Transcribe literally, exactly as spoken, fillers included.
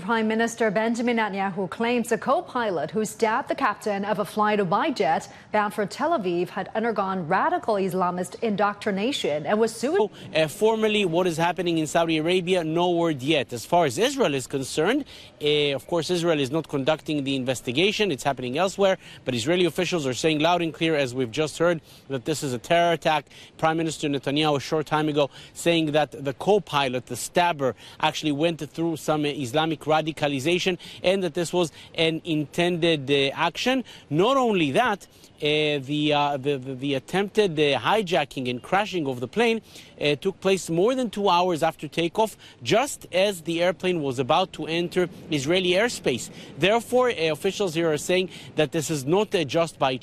Prime Minister Benjamin Netanyahu claims a co-pilot who stabbed the captain of a Fly Dubai jet bound for Tel Aviv had undergone radical Islamist indoctrination and was sued. Uh, formally, what is happening in Saudi Arabia, no word yet. As far as Israel is concerned, uh, of course, Israel is not conducting the investigation. It's happening elsewhere. But Israeli officials are saying loud and clear, as we've just heard, that this is a terror attack. Prime Minister Netanyahu, a short time ago, saying that the co-pilot, the stabber, actually went through some Islamic radicalization and that this was an intended uh, action. Not only that, uh, the, uh, the, the the attempted uh, hijacking and crashing of the plane uh, took place more than two hours after takeoff, just as the airplane was about to enter Israeli airspace. Therefore, uh, officials here are saying that this is not uh, just by